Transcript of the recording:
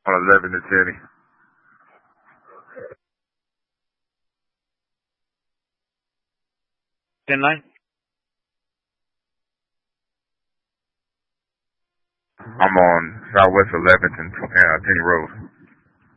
on 11th and Tenny. Line? I'm on Southwest 11th and Tenny Road.